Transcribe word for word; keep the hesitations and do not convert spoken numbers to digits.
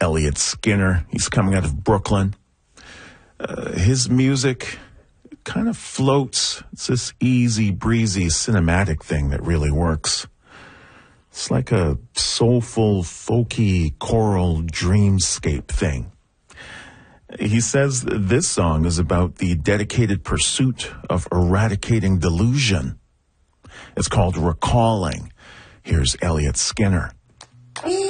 Elliot Skinner. He's coming out of Brooklyn. Uh, his music kind of floats. It's this easy, breezy, cinematic thing that really works. It's like a soulful, folky, choral dreamscape thing. He says this song is about the dedicated pursuit of eradicating delusion. It's called Recalling. Here's Elliot Skinner.